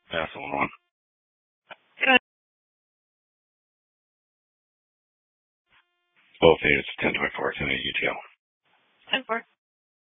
That's the one. Good. Both days, 10/24, 10 UTL. 10-4.